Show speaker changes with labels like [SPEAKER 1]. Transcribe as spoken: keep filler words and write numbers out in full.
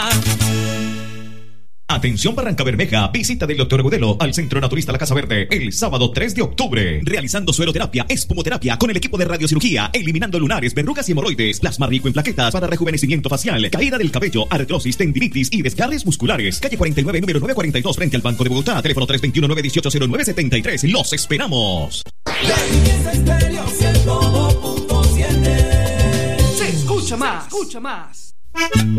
[SPEAKER 1] Atención Barranca Bermeja, visita del doctor Agudelo al Centro Naturista La Casa Verde el sábado tres de octubre, realizando sueroterapia, espumoterapia con el equipo de radiocirugía, eliminando lunares, verrugas y hemorroides, plasma rico en plaquetas para rejuvenecimiento facial, caída del cabello, artrosis, tendinitis y desgarres musculares. Calle cuarenta y nueve, número novecientos cuarenta y dos, frente al Banco de Bogotá, teléfono tres dos uno, nueve uno ocho, cero nueve siete tres. Los esperamos.
[SPEAKER 2] Se escucha más, escucha más.